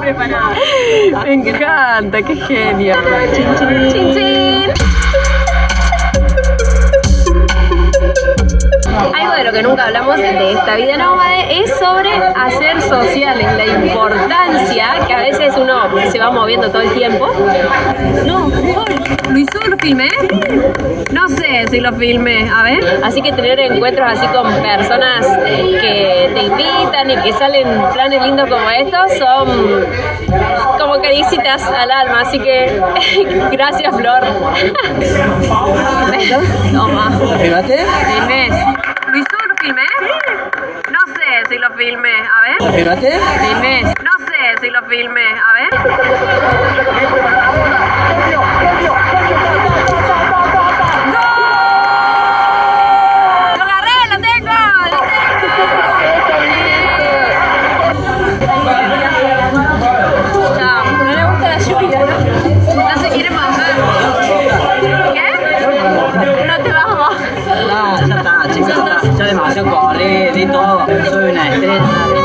preparada. Me encanta, qué genio. Chin, chin. Chin, chin. Algo de lo que nunca hablamos de esta vida nómade es sobre hacer sociales, la importancia que a veces uno se va moviendo todo el tiempo. No, ¿lo hizo? ¿Lo filmé? No sé si lo filmé, a ver. Así que tener encuentros así con personas que te invitan y que salen planes lindos como estos son como caricitas al alma, así que gracias, Flor. Toma. ¿Lo filmaste? Filmé. ¿Lo hizo? ¿Lo filmé? No sé si lo filmé, a ver. ¿Lo filmaste? Filmé. No sé si lo filmé, a ver. Ya está, chicos, ya demasiado correr y todo. Soy una estrella.